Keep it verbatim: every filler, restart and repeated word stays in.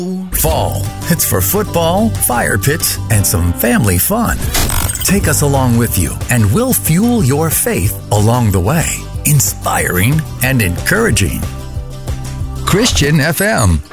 Fall. It's for football, fire pits, and some family fun. Take us along with you, and we'll fuel your faith along the way. Inspiring and encouraging. Christian F M.